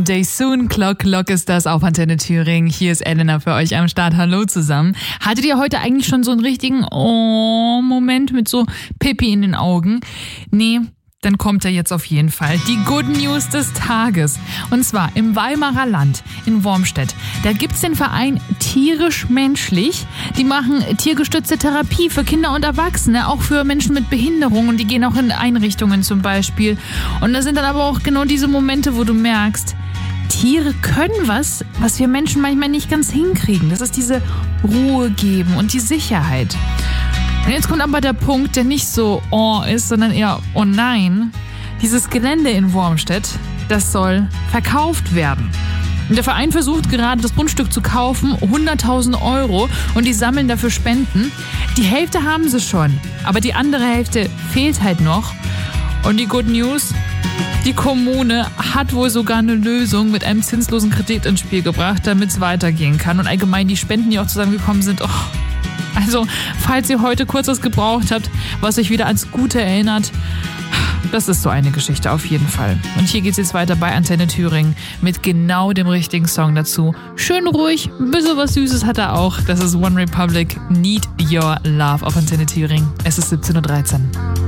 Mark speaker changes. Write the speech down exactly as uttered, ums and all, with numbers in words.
Speaker 1: Holiday soon. Clock, Clock ist das auf Antenne Thüringen. Hier ist Elena für euch am Start. Hallo zusammen. Hattet ihr heute eigentlich schon so einen richtigen Oh-Moment mit so Pipi in den Augen? Nee. Dann kommt er jetzt auf jeden Fall. Die Good News des Tages. Und zwar im Weimarer Land in Wormstedt. Da gibt's den Verein Tierisch-Menschlich. Die machen tiergestützte Therapie für Kinder und Erwachsene, auch für Menschen mit Behinderung. Und die gehen auch in Einrichtungen zum Beispiel. Und das sind dann aber auch genau diese Momente, wo du merkst, Tiere können was, was wir Menschen manchmal nicht ganz hinkriegen. Das ist diese Ruhe geben und die Sicherheit. Und jetzt kommt aber der Punkt, der nicht so oh ist, sondern eher oh nein. Dieses Gelände in Wormstedt, das soll verkauft werden. Und der Verein versucht gerade, das Grundstück zu kaufen, hunderttausend Euro, und die sammeln dafür Spenden. Die Hälfte haben sie schon, aber die andere Hälfte fehlt halt noch. Und die Good News, die Kommune hat wohl sogar eine Lösung mit einem zinslosen Kredit ins Spiel gebracht, damit es weitergehen kann. Und allgemein die Spenden, die auch zusammengekommen sind, oh. Also, falls ihr heute kurz was gebraucht habt, was euch wieder ans Gute erinnert, das ist so eine Geschichte auf jeden Fall. Und hier geht's jetzt weiter bei Antenne Thüringen mit genau dem richtigen Song dazu. Schön ruhig, ein bisschen was Süßes hat er auch. Das ist One Republic, Need Your Love auf Antenne Thüringen. Es ist siebzehn Uhr dreizehn.